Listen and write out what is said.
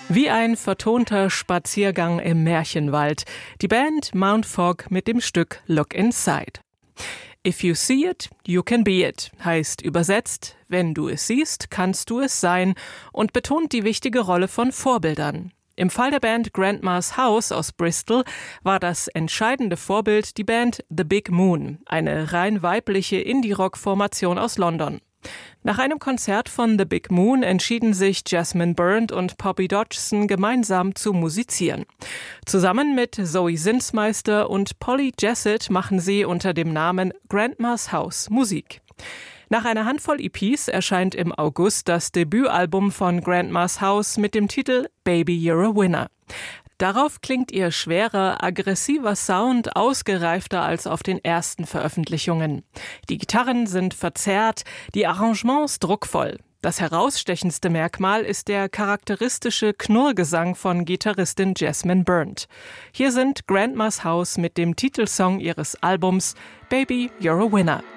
Wie ein vertonter Spaziergang im Märchenwald. Die Band Mount Fog mit dem Stück Look Inside. If you see it, you can be it, heißt übersetzt, wenn du es siehst, kannst du es sein und betont die wichtige Rolle von Vorbildern. Im Fall der Band Grandma's House aus Bristol war das entscheidende Vorbild die Band The Big Moon, eine rein weibliche Indie-Rock-Formation aus London. Nach einem Konzert von The Big Moon entschieden sich Jesmyn Burnt und Poppy Dodgson gemeinsam zu musizieren. Zusammen mit Zoe Zinsmeister und Polly Jessett machen sie unter dem Namen Grandma's House Musik. Nach einer Handvoll EPs erscheint im August das Debütalbum von Grandma's House mit dem Titel Baby You're a Winner. Darauf klingt ihr schwerer, aggressiver Sound ausgereifter als auf den ersten Veröffentlichungen. Die Gitarren sind verzerrt, die Arrangements druckvoll. Das herausstechendste Merkmal ist der charakteristische Knurrgesang von Gitarristin Jesmyn Burnt. Hier sind Grandma's House mit dem Titelsong ihres Albums Baby You're a Winner.